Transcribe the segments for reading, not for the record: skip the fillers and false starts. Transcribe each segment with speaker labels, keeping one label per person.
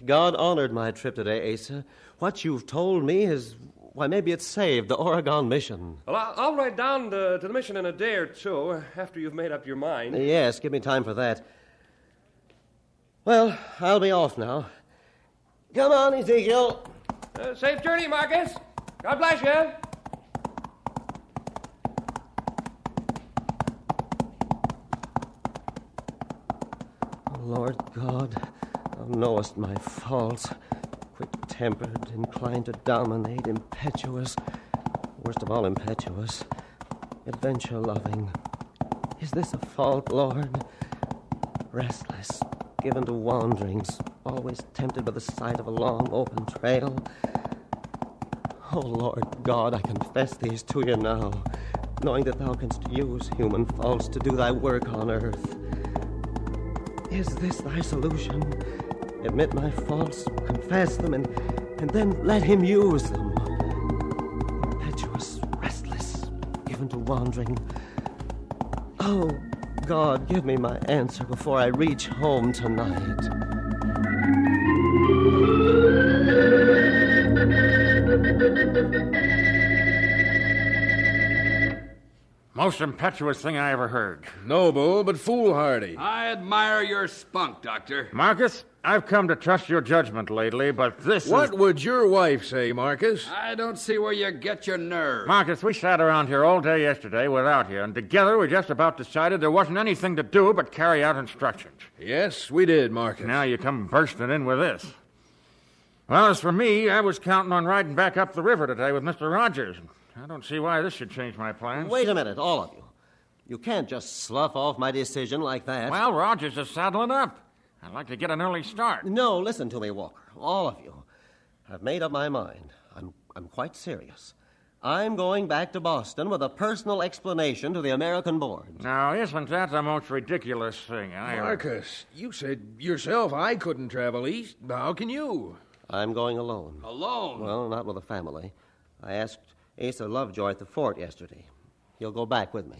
Speaker 1: God honored my trip today, Asa. What you've told me is, why, maybe it saved the Oregon mission.
Speaker 2: Well, I'll ride down to the mission in a day or two, after you've made up your mind.
Speaker 1: Yes, give me time for that. Well, I'll be off now. Come on, Ezekiel.
Speaker 2: Safe journey, Marcus. God bless you.
Speaker 1: Lord God, thou knowest my faults. Quick-tempered, inclined to dominate, impetuous. Worst of all, impetuous. Adventure-loving. Is this a fault, Lord? Restless, given to wanderings, always tempted by the sight of a long, open trail. Oh, Lord God, I confess these to you now, knowing that thou canst use human faults to do thy work on earth. Is this thy solution? Admit my faults, confess them, and then let him use them. Impetuous, restless, given to wandering. Oh, God, give me my answer before I reach home tonight.
Speaker 3: Most impetuous thing I ever heard.
Speaker 4: Noble, but foolhardy.
Speaker 5: I admire your spunk, Doctor.
Speaker 3: Marcus, I've come to trust your judgment lately, but this
Speaker 4: What would your wife say, Marcus?
Speaker 5: I don't see where you get your nerve.
Speaker 3: Marcus, we sat around here all day yesterday without you, and together we just about decided there wasn't anything to do but carry out instructions.
Speaker 4: Yes, we did, Marcus.
Speaker 3: Now you come bursting in with this. Well, as for me, I was counting on riding back up the river today with Mr. Rogers. I don't see why this should change my plans.
Speaker 1: Wait a minute, all of you. You can't just slough off my decision like that.
Speaker 3: Well, Rogers is saddling up. I'd like to get an early start.
Speaker 1: No, listen to me, Walker. All of you. I've made up my mind. I'm quite serious. I'm going back to Boston with a personal explanation to the American board.
Speaker 3: Now, isn't that the most ridiculous thing
Speaker 4: Marcus, you said yourself I couldn't travel east. How can you?
Speaker 1: I'm going alone.
Speaker 5: Alone?
Speaker 1: Well, not with a family. I asked Asa Lovejoy at the fort yesterday. He'll go back with me.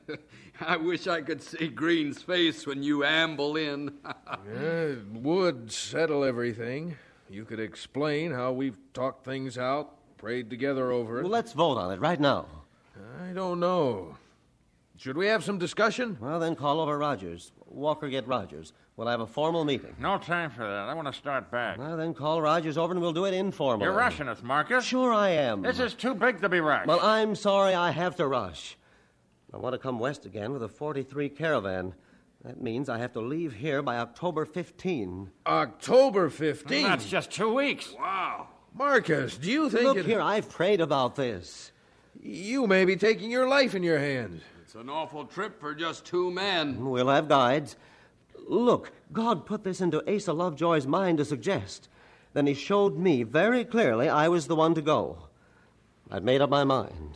Speaker 5: I wish I could see Green's face when you amble in.
Speaker 4: It would settle everything. You could explain how we've talked things out, prayed together over it.
Speaker 1: Well, let's vote on it right now.
Speaker 4: I don't know. Should we have some discussion?
Speaker 1: Well, then call over Rogers. Walker, get Rogers. We'll have a formal meeting.
Speaker 3: No time for that. I want to start back.
Speaker 1: Well, then call Rogers over and we'll do it informally.
Speaker 3: You're rushing us, Marcus.
Speaker 1: Sure I am.
Speaker 3: This is too big to be rushed.
Speaker 1: Well, I'm sorry I have to rush. I want to come west again with a 43 caravan. That means I have to leave here by October 15.
Speaker 4: October 15?
Speaker 3: That's just 2 weeks.
Speaker 5: Wow.
Speaker 4: Marcus, do you think...
Speaker 1: Look here, I've prayed about this.
Speaker 4: You may be taking your life in your hands.
Speaker 5: It's an awful trip for just 2 men.
Speaker 1: We'll have guides. Look, God put this into Asa Lovejoy's mind to suggest. Then he showed me very clearly I was the one to go. I've made up my mind.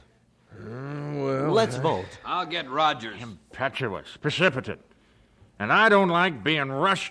Speaker 1: Let's vote.
Speaker 5: I'll get Rogers.
Speaker 3: Impetuous, precipitate. And I don't like being rushed